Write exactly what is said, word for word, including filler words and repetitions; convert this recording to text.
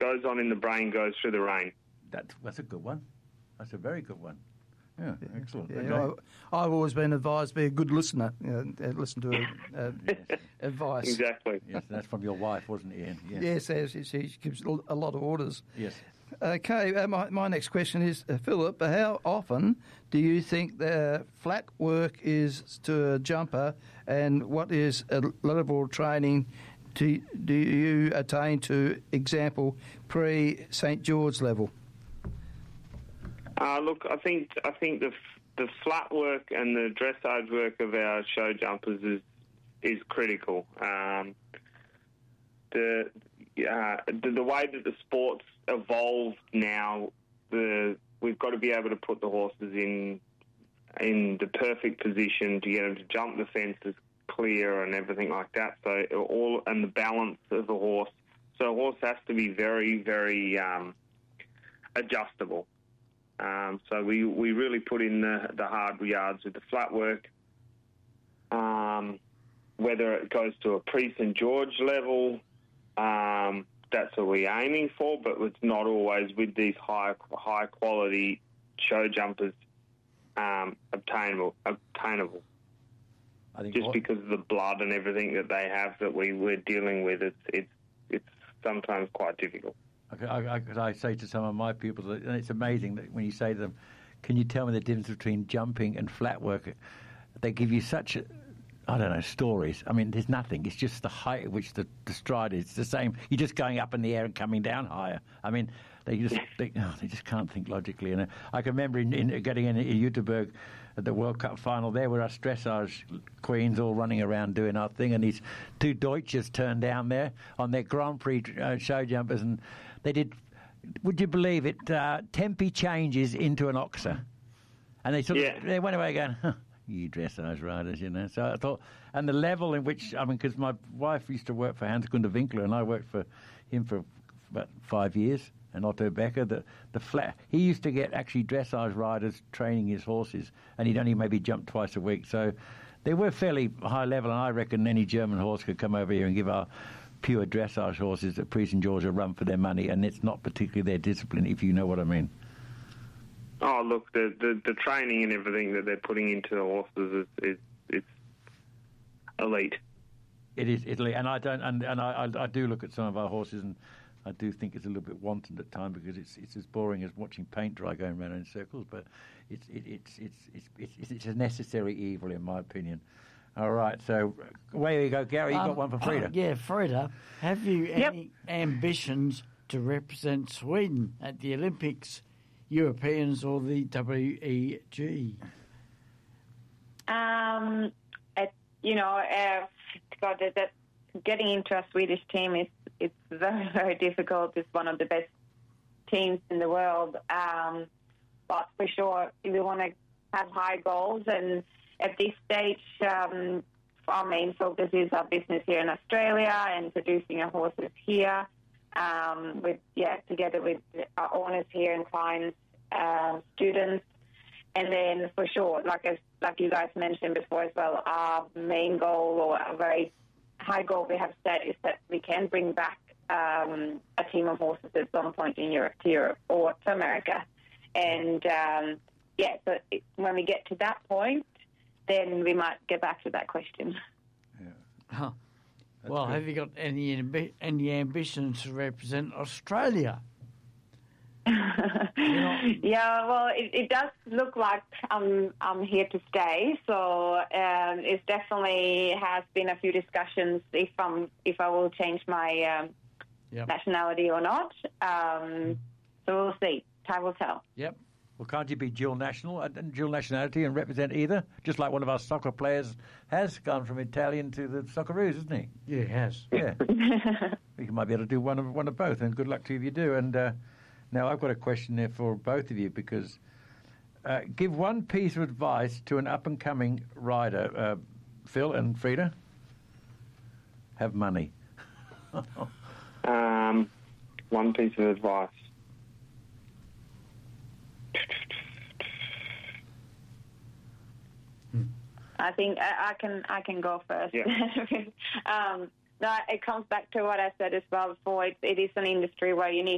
goes on in the brain goes through the rain. That's, that's a good one. That's a very good one. Yeah, yeah excellent. Yeah, okay. I, I've always been advised to be a good listener, you know, listen to uh, yes. advice. Exactly. Yes, that's from your wife, wasn't it, Ian? Yes, yes, yes she gives a lot of orders. Yes. Okay, uh, my, my next question is, uh, Philip, how often do you think the flat work is to a jumper, and what is a level of training to, do you attain to, example, pre-Saint George level? Uh, look, I think I think the the flat work and the dressage work of our show jumpers is is critical. Um, the, uh, the the way that the sport's evolved now, the we've got to be able to put the horses in in the perfect position to get them to jump the fences clear and everything like that. So all and the balance of the horse. So a horse has to be very very um, adjustable. Um, so we, we really put in the, the hard yards with the flat work. Um, whether it goes to a pre-Saint George level, um, that's what we're aiming for, but it's not always with these high high quality show jumpers um, obtainable. obtainable. I think Just what, because of the blood and everything that they have that we, we're dealing with, it's it's it's sometimes quite difficult. I, I, I say to some of my pupils, and it's amazing that when you say to them, can you tell me the difference between jumping and flat work? They give you such, a, I don't know, stories. I mean, there's nothing. It's just the height at which the, the stride is. It's the same. You're just going up in the air and coming down higher. I mean, they just they, oh, they just can't think logically. And I can remember in, in getting in, in Uterberg at the World Cup final there, where us dressage queens all running around doing our thing, and these two Deutsches turned down there on their Grand Prix uh, show jumpers, and they did, would you believe it, uh, Tempe changes into an Oxer. And they sort of, yeah. they went away going, huh, you dressage riders, you know. So I thought, and the level in which, I mean, because my wife used to work for Hans Gunder Winkler, and I worked for him for about five years, and Otto Becker, the, the flat, he used to get actually dressage riders training his horses, and he'd only maybe jump twice a week. So they were fairly high level, and I reckon any German horse could come over here and give our pure dressage horses at Pre-Saint George a run for their money, and it's not particularly their discipline, if you know what I mean. Oh, look, the the, the training and everything that they're putting into the horses is, is it's elite. It is Italy, and I don't, and, and I, I I do look at some of our horses, and I do think it's a little bit wanton at times, because it's it's as boring as watching paint dry going around in circles. But it's it, it's, it's it's it's it's a necessary evil, in my opinion. All right, so away you go, Gary. You um, got one for Frida. Uh, yeah, Frida, have you Yep. any ambitions to represent Sweden at the Olympics, Europeans, or the W E G? Um, it, you know, uh, God, that, that getting into a Swedish team is it's very very difficult. It's one of the best teams in the world. Um, but for sure, we want to have high goals, and at this stage, um, our main focus is our business here in Australia and producing our horses here. Um, with yeah, together with our owners here and clients, uh, students, and then for sure, like as like you guys mentioned before as well, our main goal or a very high goal we have set is that we can bring back um, a team of horses at some point in Europe to Europe or to America, and um, yeah, so it, when we get to that point, then we might get back to that question. Yeah. Huh. Well, good. have you got any ambi- any ambitions to represent Australia? You know, Yeah, well, it, it does look like I'm I'm here to stay. So um, it definitely has been a few discussions if I'm if I will change my um, Yep. nationality or not. Um, so we'll see. Time will tell. Yep. Well, can't you be dual national and dual nationality and represent either? Just like one of our soccer players has gone from Italian to the Socceroos, isn't he? Yeah, it has. Yeah. You might be able to do one of one of both, and good luck to you if you do. And uh, now I've got a question there for both of you, because uh, give one piece of advice to an up-and-coming rider, uh, Phil and Frida. Have money. Um, one piece of advice. I think I, I can I can go first. Yeah. um, no, it comes back to what I said as well before. It, it is an industry where you need